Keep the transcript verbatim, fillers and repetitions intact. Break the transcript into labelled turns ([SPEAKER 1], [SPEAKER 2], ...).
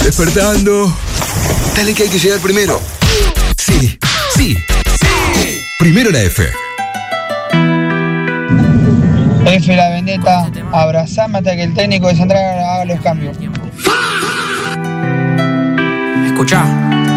[SPEAKER 1] Despertando. Dale que hay que llegar primero. Sí, sí, sí. Primero la F.
[SPEAKER 2] F la vendetta, abrazame hasta que el técnico de Central haga los cambios.
[SPEAKER 3] Escuchá.